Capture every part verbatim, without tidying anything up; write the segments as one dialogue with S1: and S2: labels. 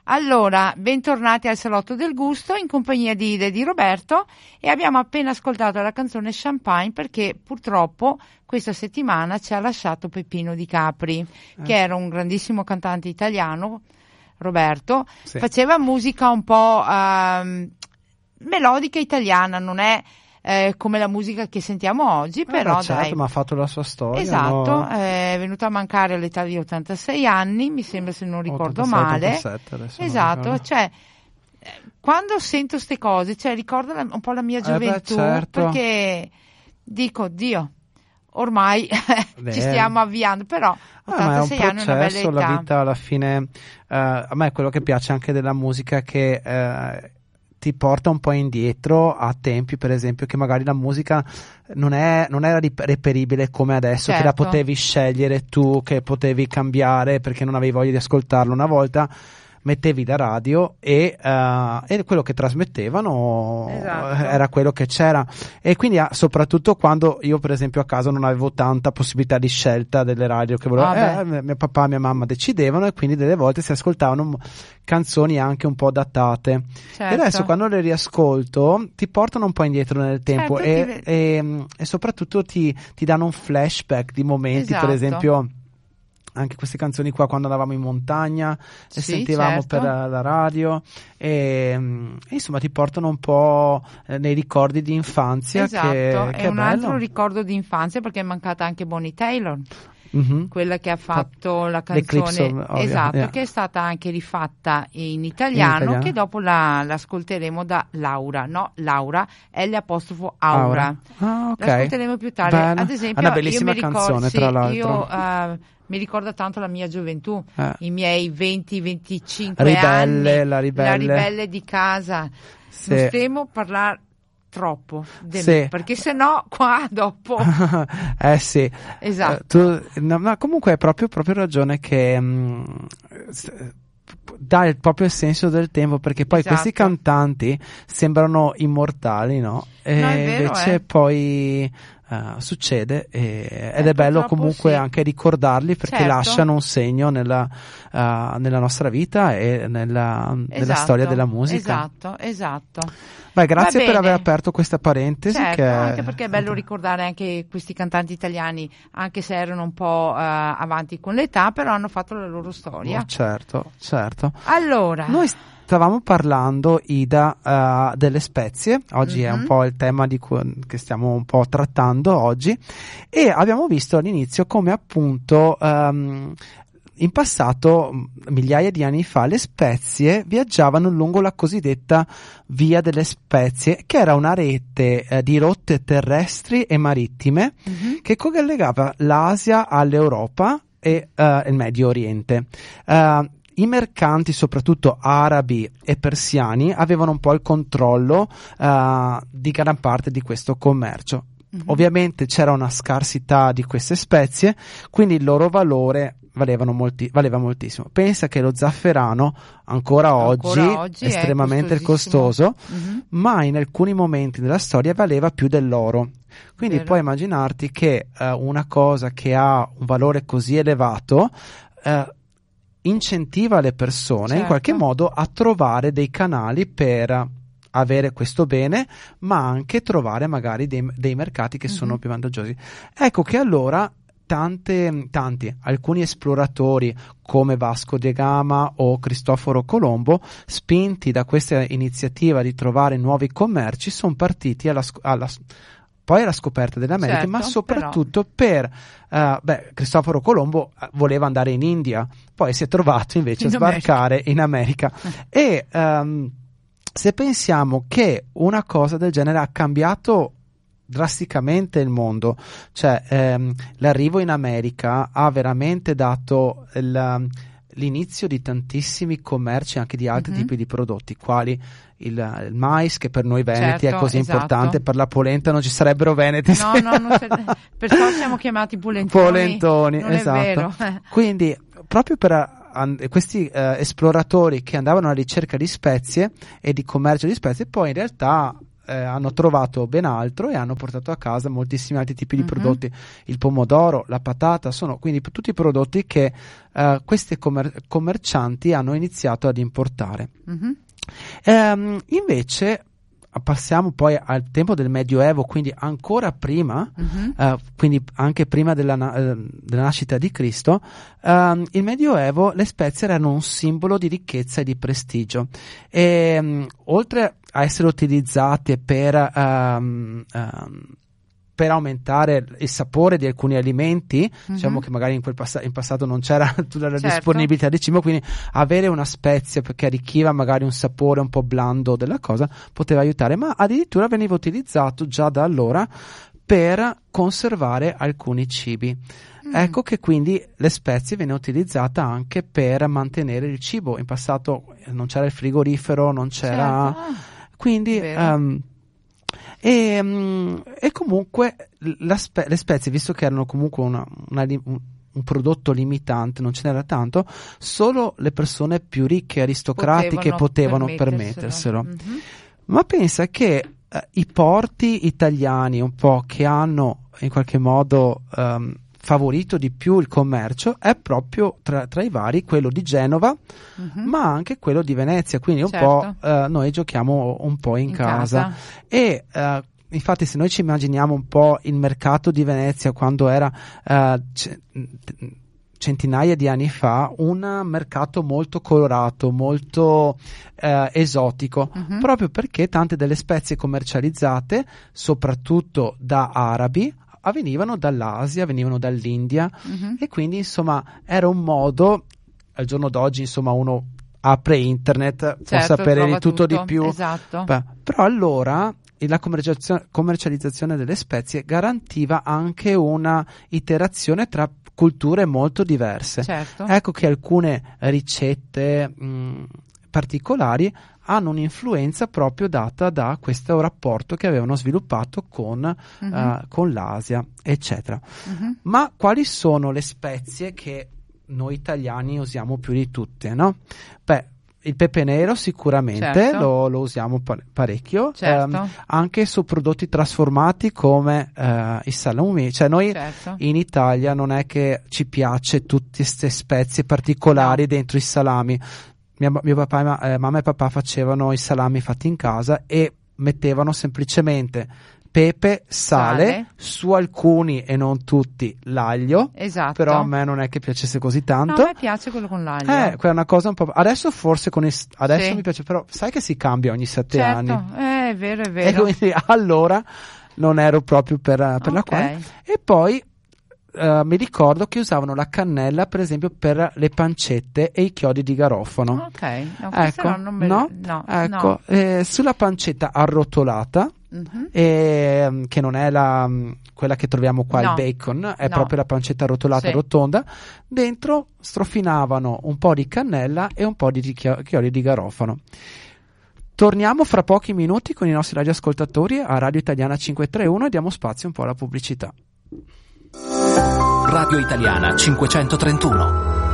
S1: Allora, bentornati al Salotto del Gusto in compagnia di Ida e di Roberto, e abbiamo appena ascoltato la canzone Champagne perché purtroppo questa settimana ci ha lasciato Peppino Di Capri, eh. che era un grandissimo cantante italiano. Roberto, sì. Faceva musica un po' uh, melodica italiana, non è eh, come la musica che sentiamo oggi, eh, però
S2: certo,
S1: dai.
S2: Ma ha fatto la sua storia.
S1: Esatto,
S2: no?
S1: È venuta a mancare all'età di ottantasei anni, mi sembra, se non ricordo
S2: ottantasei,
S1: male.
S2: ottantasette, adesso
S1: esatto, cioè quando sento ste cose, cioè ricordo la, un po' la mia gioventù,
S2: eh beh, certo.
S1: perché dico, Dio, ormai ci stiamo avviando, però ottantasei
S2: ah,
S1: anni è una bella età.
S2: La vita alla fine, uh, a me quello che piace anche della musica è che uh, ti porta un po' indietro a tempi, per esempio, che magari la musica non, è, non era reperibile come adesso, certo. che la potevi scegliere tu, che potevi cambiare perché non avevi voglia di ascoltarla. Una volta mettevi la radio e, uh, e quello che trasmettevano
S1: esatto.
S2: era quello che c'era, e quindi uh, soprattutto quando io per esempio a casa non avevo tanta possibilità di scelta delle radio che volevo,
S1: ah,
S2: eh, mio papà e mia mamma decidevano, e quindi delle volte si ascoltavano canzoni anche un po' datate,
S1: certo.
S2: e adesso quando le riascolto ti portano un po' indietro nel tempo,
S1: certo,
S2: e, ti... e, e soprattutto ti, ti danno un flashback di momenti,
S1: esatto.
S2: per esempio anche queste canzoni qua quando andavamo in montagna, le
S1: sì,
S2: sentivamo
S1: certo.
S2: per la, la radio, e, e insomma ti portano un po' eh, nei ricordi di infanzia.
S1: Esatto,
S2: che,
S1: è
S2: che è
S1: un
S2: bello.
S1: altro ricordo di infanzia, perché è mancata anche Bonnie Taylor.
S2: Mm-hmm.
S1: Quella che ha fatto la canzone,
S2: of, oh,
S1: esatto,
S2: yeah.
S1: che è stata anche rifatta in italiano, in italiano. Che dopo la, l'ascolteremo da Laura, no Laura, L apostrofo Aura.
S2: Aura. Ah, okay.
S1: L'ascolteremo più tardi.
S2: Bene.
S1: Ad esempio,
S2: una bellissima
S1: io mi ricordo,
S2: canzone,
S1: sì,
S2: tra l'altro.
S1: Io uh, mi ricorda tanto la mia gioventù,
S2: eh.
S1: i miei venti venticinque
S2: ribelle,
S1: anni,
S2: la ribelle,
S1: la ribelle di casa.
S2: Sì.
S1: Non stiamo parlare troppo de
S2: sì.
S1: me, perché sennò qua dopo
S2: eh sì,
S1: esatto.
S2: uh, tu, no, ma comunque hai proprio, proprio ragione che mh, dà il, proprio il senso del tempo, perché poi
S1: esatto.
S2: questi cantanti sembrano immortali, no? E
S1: no, è vero,
S2: invece
S1: eh.
S2: poi Uh, succede, e,
S1: eh,
S2: ed è bello comunque
S1: sì.
S2: anche ricordarli, perché
S1: certo.
S2: lasciano un segno nella, uh, nella nostra vita e nella,
S1: esatto.
S2: nella storia della musica.
S1: Esatto, esatto.
S2: Beh, grazie
S1: Va
S2: per
S1: bene.
S2: aver aperto questa parentesi.
S1: Certo,
S2: che
S1: anche perché è bello ricordare anche questi cantanti italiani, anche se erano un po' uh, avanti con l'età, però hanno fatto la loro storia.
S2: Oh, certo, certo.
S1: Allora,
S2: noi stavamo parlando, Ida, uh, delle spezie. Oggi mm-hmm. è un po' il tema di cui, che stiamo un po' trattando oggi, e abbiamo visto all'inizio come appunto um, in passato, migliaia di anni fa, le spezie viaggiavano lungo la cosiddetta Via delle Spezie, che era una rete eh, di rotte terrestri e marittime mm-hmm. che collegava l'Asia all'Europa e uh, il Medio Oriente. Uh, I mercanti, soprattutto arabi e persiani, avevano un po' il controllo uh, di gran parte di questo commercio. Mm-hmm. Ovviamente c'era una scarsità di queste spezie, quindi il loro valore valevano molti, valeva moltissimo. Pensa che lo zafferano ancora, ancora oggi, oggi è estremamente costoso, mm-hmm. ma in alcuni momenti della storia valeva più dell'oro. Quindi Vero. Puoi immaginarti che uh, una cosa che ha un valore così elevato uh, incentiva le persone certo. in qualche modo a trovare dei canali per avere questo bene, ma anche trovare magari dei, dei mercati che mm-hmm. sono più vantaggiosi. Ecco che allora tante, tanti, alcuni esploratori come Vasco da Gama o Cristoforo Colombo, spinti da questa iniziativa di trovare nuovi commerci, sono partiti alla, alla poi alla scoperta dell'America,
S1: certo,
S2: ma soprattutto però. per uh, beh, Cristoforo Colombo voleva andare in India, poi si è trovato invece in a sbarcare America. in America e um, se pensiamo che una cosa del genere ha cambiato drasticamente il mondo, cioè ehm, l'arrivo in America ha veramente dato il, l'inizio di tantissimi commerci anche di altri mm-hmm. tipi di prodotti, quali il, il mais, che per noi veneti
S1: certo,
S2: è così
S1: esatto.
S2: importante, per la polenta non ci sarebbero veneti,
S1: no, no, non se... perciò siamo chiamati polentoni,
S2: polentoni non esatto.
S1: è vero.
S2: Quindi proprio per questi uh, esploratori che andavano alla ricerca di spezie e di commercio di spezie, poi in realtà eh, hanno trovato ben altro e hanno portato a casa moltissimi altri tipi di
S1: Mm-hmm.
S2: prodotti. Il pomodoro, la patata, sono quindi tutti prodotti che eh, questi commer- commercianti hanno iniziato ad importare.
S1: Mm-hmm.
S2: Ehm, invece passiamo poi al tempo del Medioevo, quindi ancora prima,
S1: Mm-hmm.
S2: eh, quindi anche prima della, na- eh, della nascita di Cristo. Ehm, il Medioevo, le spezie erano un simbolo di ricchezza e di prestigio, e um, oltre a essere utilizzate per um, um, per aumentare il sapore di alcuni alimenti, mm-hmm. diciamo che magari in quel pass- in passato non c'era tutta la
S1: certo.
S2: disponibilità di cibo, quindi avere una spezia che arricchiva magari un sapore un po' blando della cosa poteva aiutare, ma addirittura veniva utilizzato già da allora per conservare alcuni cibi. Mm. Ecco che quindi le spezie vennero utilizzate anche per mantenere il cibo. In passato non c'era il frigorifero, non c'era...
S1: Certo.
S2: Quindi... Um, E, um, e comunque la spe- le spezie, visto che erano comunque una, una, un, un prodotto limitante, non ce n'era tanto, solo le persone più ricche e aristocratiche potevano, potevano permetterselo. permetterselo. Mm-hmm. Ma pensa che uh, i porti italiani un po' che hanno in qualche modo um, favorito di più il commercio è proprio tra, tra i vari quello di Genova, mm-hmm. ma anche quello di Venezia, quindi un
S1: certo.
S2: po' uh, noi giochiamo un po' in,
S1: in
S2: casa,
S1: casa.
S2: E uh, infatti se noi ci immaginiamo un po' il mercato di Venezia quando era uh, c- centinaia di anni fa, un mercato molto colorato, molto uh, esotico, mm-hmm. proprio perché tante delle spezie commercializzate, soprattutto da arabi, venivano dall'Asia, venivano dall'India, mm-hmm. e quindi insomma era un modo, al giorno d'oggi insomma uno apre internet, certo, può sapere di tutto, tutto di più,
S1: esatto.
S2: Beh, però allora la commercializzazione, commercializzazione delle spezie garantiva anche una iterazione tra culture molto diverse,
S1: certo.
S2: Ecco che alcune ricette mh, particolari hanno un'influenza proprio data da questo rapporto che avevano sviluppato con, uh-huh. uh, con l'Asia, eccetera. Uh-huh. Ma quali sono le spezie che noi italiani usiamo più di tutte, no? Beh, il pepe nero sicuramente, certo. lo, lo usiamo pa- parecchio,
S1: certo.
S2: um, anche su prodotti trasformati come uh, i salumi, cioè noi
S1: certo.
S2: in Italia non è che ci piace tutte queste spezie particolari no. dentro i salami. Mio, mio papà e ma, eh, mamma e papà facevano i salami fatti in casa e mettevano semplicemente pepe, sale, sale, su alcuni e non tutti l'aglio,
S1: esatto.
S2: però a me non è che piacesse così tanto.
S1: No, a me piace quello con l'aglio.
S2: Eh, quella è una cosa un po'... Adesso forse con il... adesso
S1: sì.
S2: mi piace, però sai che si cambia ogni sette
S1: certo.
S2: anni.
S1: Eh, è vero, è vero.
S2: E quindi allora non ero proprio per, per okay. la quale. E poi Uh, mi ricordo che usavano la cannella per esempio per le pancette e i chiodi di garofano.
S1: Ok, no,
S2: ecco,
S1: non me...
S2: no?
S1: no,
S2: ecco
S1: no.
S2: Eh, sulla pancetta arrotolata, uh-huh. eh, che non è la, quella che troviamo qua, no. il bacon, è no. proprio la pancetta arrotolata, sì. rotonda, dentro strofinavano un po' di cannella e un po' di chi- chiodi di garofano. Torniamo fra pochi minuti con i nostri radioascoltatori a Radio Italiana cinquecentotrentuno e diamo spazio un po' alla pubblicità.
S3: Radio Italiana cinquecentotrentuno.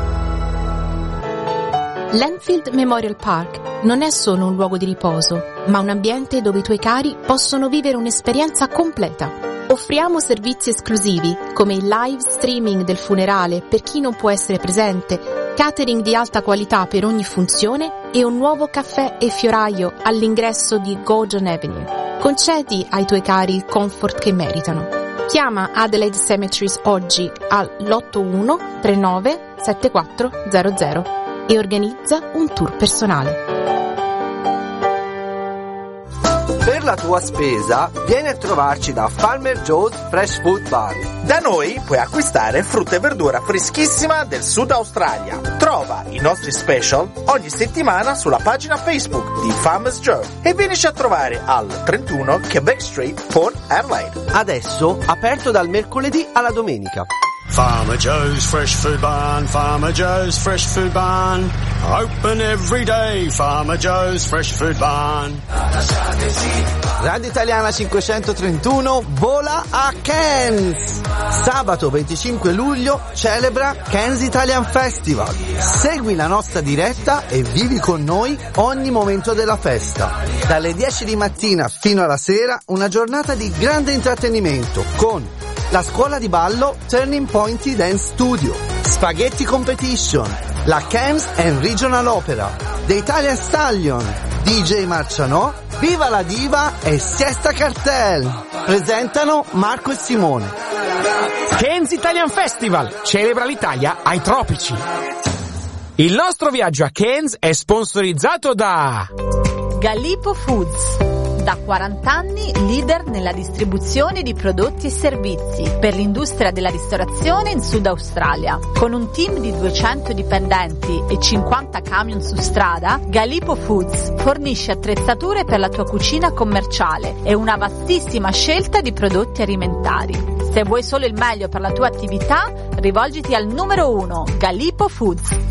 S4: L'Enfield Memorial Park non è solo un luogo di riposo, ma un ambiente dove i tuoi cari possono vivere un'esperienza completa. Offriamo servizi esclusivi come il live streaming del funerale per chi non può essere presente, catering di alta qualità per ogni funzione e un nuovo caffè e fioraio all'ingresso di Gordon Avenue. Concedi ai tuoi cari il comfort che meritano. Chiama Adelaide Cemeteries oggi all'otto uno tre nove sette quattro zero zero e organizza un tour personale.
S5: Per la tua spesa vieni a trovarci da Farmer Joe's Fresh Food Bar.
S6: Da noi puoi acquistare frutta e verdura freschissima del Sud Australia. Trova i nostri special ogni settimana sulla pagina Facebook di Farmer Joe e vienici a trovare al trentuno Quebec Street, Port Adelaide.
S5: Adesso aperto dal mercoledì alla domenica.
S7: Farmer Joe's Fresh Food Barn, Farmer Joe's Fresh Food Barn. Open every day, Farmer Joe's Fresh Food Barn.
S5: Radio Italiana cinquecentotrentuno vola a Cannes. Sabato venticinque luglio celebra Cannes Italian Festival. Segui la nostra diretta e vivi con noi ogni momento della festa. Dalle dieci di mattina fino alla sera, una giornata di grande intrattenimento con la scuola di ballo Turning Point Dance Studio, Spaghetti Competition, la Cannes and Regional Opera, The Italian Stallion, D J Marcianò, Viva la Diva e Siesta Cartel. Presentano Marco e Simone.
S8: Cannes Italian Festival celebra l'Italia ai tropici. Il nostro viaggio a Cannes è sponsorizzato da
S9: Gallipo Foods. Da quaranta anni leader nella distribuzione di prodotti e servizi per l'industria della ristorazione in Sud Australia. Con un team di duecento dipendenti e cinquanta camion su strada, Gallipo Foods fornisce attrezzature per la tua cucina commerciale e una vastissima scelta di prodotti alimentari. Se vuoi solo il meglio per la tua attività, rivolgiti al numero uno, Gallipo Foods.